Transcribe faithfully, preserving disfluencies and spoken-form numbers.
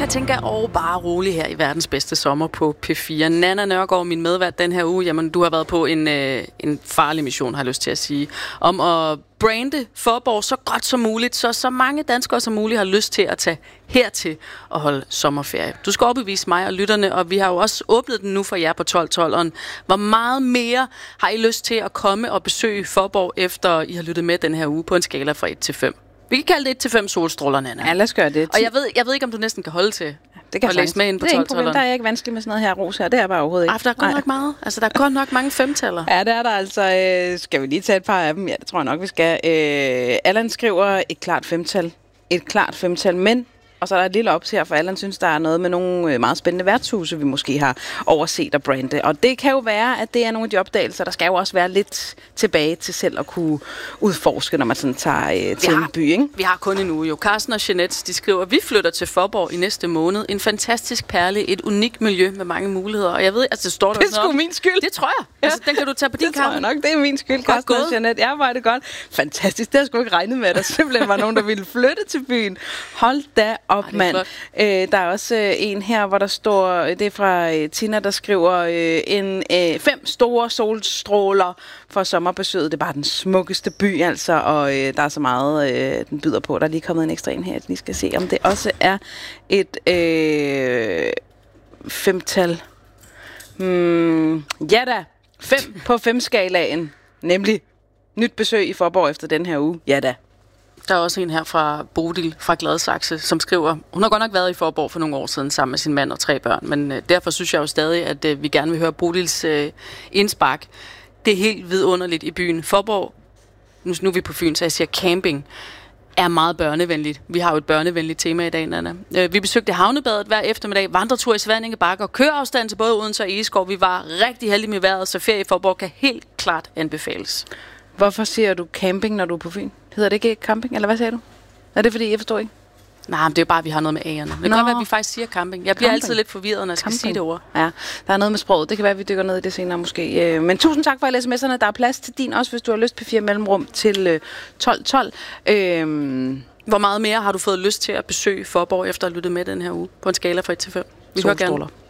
jeg tænker, åh, bare rolig her i verdens bedste sommer på P fire. Nanna Nørgaard, min medvært den her uge, jamen du har været på en, øh, en farlig mission, har jeg lyst til at sige, om at brande Faaborg så godt som muligt, så så mange danskere som muligt har lyst til at tage hertil og holde sommerferie. Du skal overbevise mig og lytterne, og vi har jo også åbnet den nu for jer på tolv tolveren. Hvor meget mere har I lyst til at komme og besøge Faaborg, efter I har lyttet med den her uge på en skala fra et til fem? Vi kan kalde det et til fem solstråler, Nanna. Ja, lad os gøre det. Og jeg ved, jeg ved ikke, om du næsten kan holde til det kan at læse med ind på tolv tolv tolveren. Der er jeg ikke vanskelig med sådan noget her ros her. Det er bare overhovedet ikke. Ah, der er godt nok meget. Altså, der er godt nok mange femtaller. Ja, det er der altså. Øh, skal vi lige tage et par af dem? Ja, det tror jeg nok, vi skal. Øh, Allan skriver et klart femtal. Et klart femtal, men... Og så er der et lille ops her, for Allan synes, der er noget med nogle meget spændende værtshuse, vi måske har overset og brande. Og det kan jo være, at det er nogle af de opdagelser. Der skal jo også være lidt tilbage til selv at kunne udforske, når man sådan tager øh, til har, en by, ikke? Vi har kun en uge jo. Carsten og Jeanette, de skriver, vi flytter til Faaborg i næste måned. En fantastisk perle, et unikt miljø med mange muligheder. Og jeg ved, altså det står der det er sgu min skyld. Det tror jeg. Ja. Altså, den kan du tage på din kamp. Det tror jeg nok, det er min skyld, Carsten og Jeanette. Ja, var det godt. Fantastisk. Det har jeg sgu ikke regnet med, at der simpelthen var nogen, der ville flytte til byen. Hold da op, Ej, mand. Øh, der er også øh, en her, hvor der står, det er fra øh, Tina, der skriver øh, en øh, fem store solstråler for sommerbesøget. Det er bare den smukkeste by, altså, og øh, der er så meget, øh, den byder på. Der er lige kommet en ekstra en her, jeg lige skal se, om det også er et øh, femtal. Hmm, ja da, fem på fem-skalaen, nemlig nyt besøg i Faaborg efter den her uge. Ja da. Der er også en her fra Bodil fra Gladsaxe, som skriver, hun har godt nok været i Faaborg for nogle år siden sammen med sin mand og tre børn, men øh, derfor synes jeg jo stadig, at øh, vi gerne vil høre Bodils øh, indspark. Det er helt vidunderligt i byen. Faaborg, nu, nu er vi på Fyn, så jeg siger camping, er meget børnevenligt. Vi har jo et børnevenligt tema i dag, Nanna. Øh, vi besøgte havnebadet hver eftermiddag, vandretur i Svanninge Bakke og køreafstand til både Odense og Egeskov. Vi var rigtig heldige med vejret, så ferie i Faaborg kan helt klart anbefales. Hvorfor siger du camping, når du er på Fyn? Hedder det ikke camping, eller hvad sagde du? Er det fordi, jeg forstår ikke? Nej, men det er jo bare, at vi har noget med A'erne. Det kan godt være, at vi faktisk siger camping. Jeg bliver camping. altid lidt forvirret, når jeg skal camping. sige det ord. Ja, der er noget med sproget. Det kan være, at vi dykker ned i det senere måske. Men tusind tak for alle sms'erne. Der er plads til din også, hvis du har lyst på P fire mellemrum til tolv tolv. Øhm. Hvor meget mere har du fået lyst til at besøge Faaborg efter at have lyttet med den her uge? På en skala fra et til fem. Vi hører gerne.